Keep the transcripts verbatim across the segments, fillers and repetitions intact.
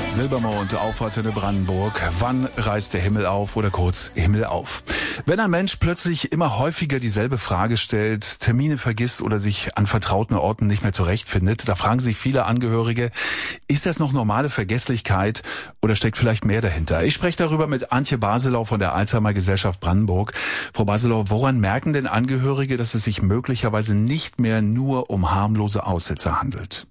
Silbermond auf Antenne Brandenburg. Wann reißt der Himmel auf oder kurz Himmel auf? Wenn ein Mensch plötzlich immer häufiger dieselbe Frage stellt, Termine vergisst oder sich an vertrauten Orten nicht mehr zurechtfindet, da fragen sich viele Angehörige, ist das noch normale Vergesslichkeit oder steckt vielleicht mehr dahinter? Ich spreche darüber mit Antje Baselau von der Alzheimer-Gesellschaft Brandenburg. Frau Baselau, woran merken denn Angehörige, dass es sich möglicherweise nicht mehr nur um harmlose Aussetzer handelt?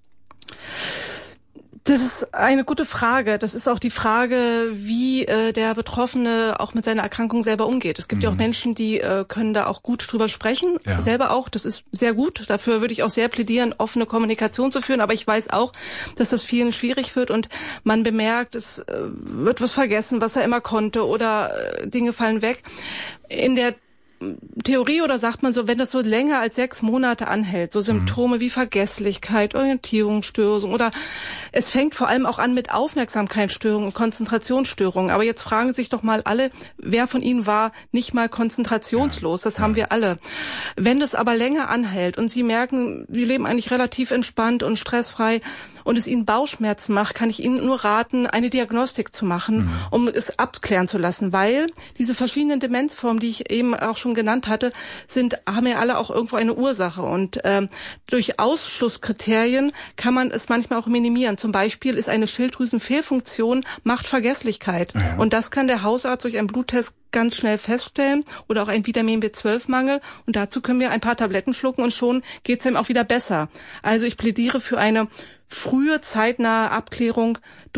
Das ist eine gute Frage. Das ist auch die Frage, wie äh, der Betroffene auch mit seiner Erkrankung selber umgeht. Es gibt mhm. ja auch Menschen, die äh, können da auch gut drüber sprechen, ja. selber auch. Das ist sehr gut. Dafür würde ich auch sehr plädieren, offene Kommunikation zu führen. Aber ich weiß auch, dass das vielen schwierig wird und man bemerkt, es äh, wird was vergessen, was er immer konnte oder äh, Dinge fallen weg. In der Theorie oder sagt man so, wenn das so länger als sechs Monate anhält, so Symptome mhm. wie Vergesslichkeit, Orientierungsstörung oder es fängt vor allem auch an mit Aufmerksamkeitsstörungen und Konzentrationsstörungen. Aber jetzt fragen sich doch mal alle, wer von Ihnen war nicht mal konzentrationslos? Das ja. haben wir alle. Wenn das aber länger anhält und Sie merken, Sie leben eigentlich relativ entspannt und stressfrei und es Ihnen Bauchschmerzen macht, kann ich Ihnen nur raten, eine Diagnostik zu machen, mhm. um es abklären zu lassen, weil diese verschiedenen Demenzformen, die ich eben auch schon genannt hatte, sind, haben ja alle auch irgendwo eine Ursache und ähm, durch Ausschlusskriterien kann man es manchmal auch minimieren. Zum Beispiel ist eine Schilddrüsenfehlfunktion macht Vergesslichkeit ja. und das kann der Hausarzt durch einen Bluttest ganz schnell feststellen oder auch ein Vitamin B zwölf Mangel und dazu können wir ein paar Tabletten schlucken und schon geht's ihm auch wieder besser. Also ich plädiere für eine frühe, zeitnahe Abklärung